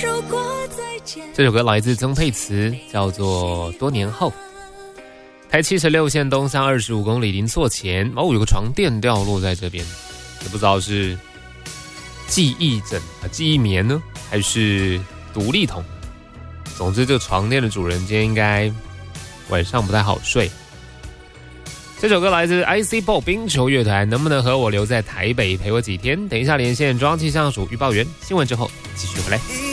这首歌来自曾沛慈，叫做《多年后》。台76线东向25公里临错前，有个床垫掉落在这边，也不知道是记忆棉呢，还是独立筒。总之，这个床垫的主人今天应该晚上不太好睡。这首歌来自 IC Ball 冰球乐团，能不能和我留在台北陪我几天？等一下连线中央气象署预报员，新闻之后继续回来。